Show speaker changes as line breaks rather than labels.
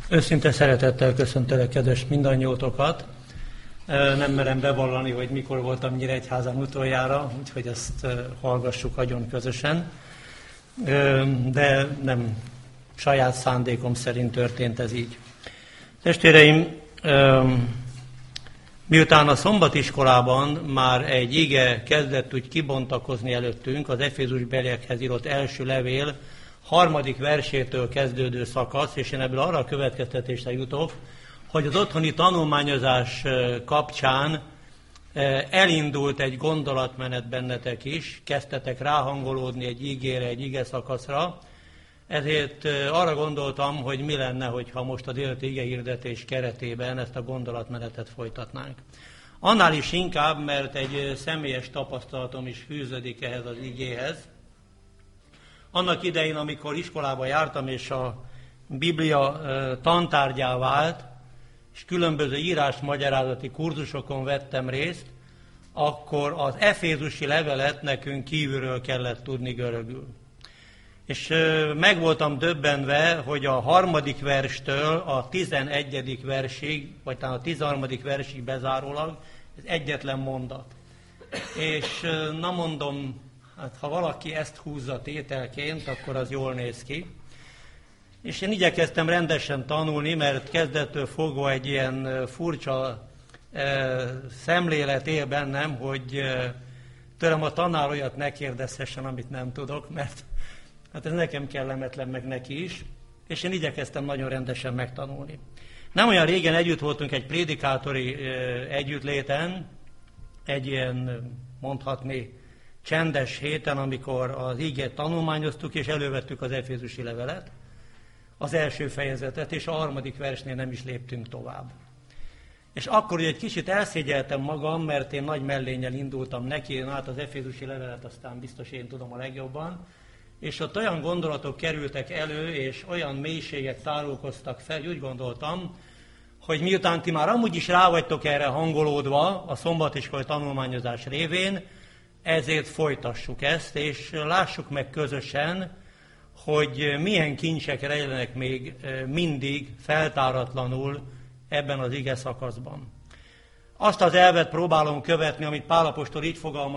Őszinte szeretettel köszöntelek, kedves mindannyiótokat. Nem merem bevallani, hogy mikor voltam Nyíregyházán utoljára, úgyhogy ezt hallgassuk agyon közösen. De nem saját szándékom szerint történt ez így. Testvéreim, miután a szombatiskolában már egy ige kezdett úgy kibontakozni előttünk, az Efézusbeliekhez írott első levél 3. versétől kezdődő szakasz, és én ebből arra a következtetésre jutok, hogy az otthoni tanulmányozás kapcsán elindult egy gondolatmenet bennetek is, kezdtetek ráhangolódni egy igére, egy ige szakaszra, ezért arra gondoltam, hogy mi lenne, hogyha most a délelőtti igehirdetés keretében ezt a gondolatmenetet folytatnánk. Annál is inkább, mert egy személyes tapasztalatom is fűződik ehhez az igéhez. Annak idején, amikor iskolába jártam, és a Biblia tantárgyá vált, és különböző írásmagyarázati kurzusokon vettem részt, akkor az efézusi levelet nekünk kívülről kellett tudni görögül. És meg voltam döbbenve, hogy a 3. verstől a 11. versig, vagy talán a 13. versig bezárólag, ez egyetlen mondat. És na mondom, hát ha valaki ezt húzza tételként, akkor az jól néz ki. És én igyekeztem rendesen tanulni, mert kezdettől fogva egy ilyen furcsa szemlélet él bennem, hogy tőlem a tanár olyat ne kérdezhessen, amit nem tudok, mert hát ez nekem kellemetlen, meg neki is, és én igyekeztem nagyon rendesen megtanulni. Nem olyan régen együtt voltunk egy prédikátori együttléten, egy ilyen, mondhatni, csendes héten, amikor az igét tanulmányoztuk, és elővettük az efézusi levelet, az első fejezetet, és a 3. versnél nem is léptünk tovább. És akkor egy kicsit elszégyeltem magam, mert én nagy mellénnyel indultam neki, hát az efézusi levelet aztán biztos én tudom a legjobban, és ott olyan gondolatok kerültek elő, és olyan mélységek tárulkoztak fel, hogy úgy gondoltam, hogy miután ti már amúgy is rá vagytok erre hangolódva a szombatiskolai tanulmányozás révén, ezért folytassuk ezt, és lássuk meg közösen, hogy milyen kincsek rejlenek még mindig feltáratlanul ebben az ige szakaszban. Azt az elvet próbálom követni, amit Pál apostol így fogalmaz